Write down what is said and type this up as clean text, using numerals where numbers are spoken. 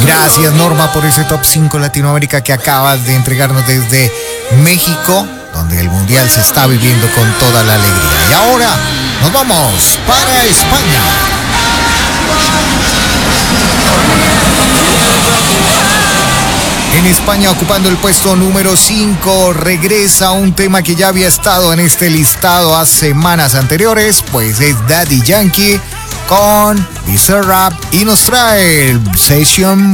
Gracias, Norma, por ese top 5 Latinoamérica que acabas de entregarnos desde México, donde el Mundial se está viviendo con toda la alegría. Y ahora nos vamos para España. En España, ocupando el puesto número 5, regresa un tema que ya había estado en este listado a semanas anteriores, pues es Daddy Yankee con Bizarrap y nos trae el Session